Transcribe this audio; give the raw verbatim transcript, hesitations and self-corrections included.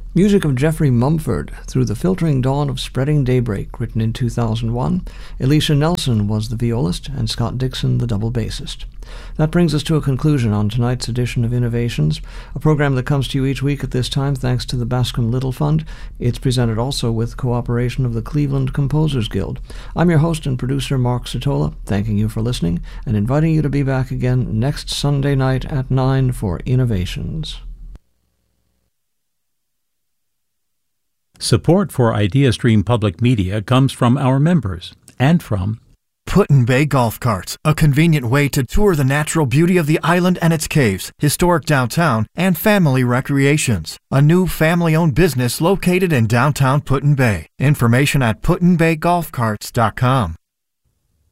Music of Jeffrey Mumford, Through the Filtering Dawn of Spreading Daybreak, written in two thousand one. Alicia Nelson was the violist, and Scott Dixon the double bassist. That brings us to a conclusion on tonight's edition of Innovations, a program that comes to you each week at this time thanks to the Bascom Little Fund. It's presented also with cooperation of the Cleveland Composers Guild. I'm your host and producer, Mark Satola, thanking you for listening and inviting you to be back again next Sunday night at nine for Innovations. Support for IdeaStream Public Media comes from our members and from Put-in-Bay Golf Carts, a convenient way to tour the natural beauty of the island and its caves, historic downtown, and family recreations. A new family-owned business located in downtown Put-in-Bay. Information at put in bay golf carts dot com.